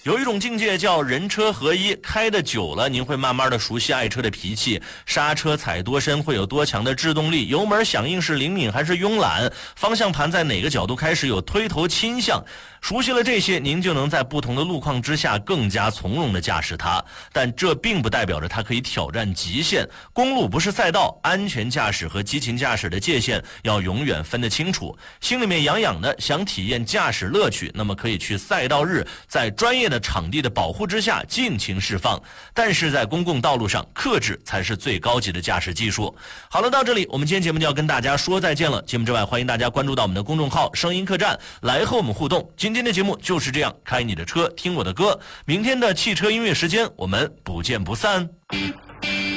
有一种境界叫人车合一，开得久了，您会慢慢的熟悉爱车的脾气，刹车踩多深，会有多强的制动力，油门响应是灵敏还是慵懒，方向盘在哪个角度开始有推头倾向。熟悉了这些，您就能在不同的路况之下更加从容地驾驶它。但这并不代表着它可以挑战极限，公路不是赛道，安全驾驶和激情驾驶的界限要永远分得清楚。心里面痒痒的想体验驾驶乐趣，那么可以去赛道日，在专业的场地的保护之下尽情释放。但是在公共道路上，克制才是最高级的驾驶技术。好了，到这里我们今天节目就要跟大家说再见了。节目之外，欢迎大家关注到我们的公众号声音客栈，来和我们互动。今天的节目就是这样，开你的车，听我的歌。明天的汽车音乐时间，我们不见不散。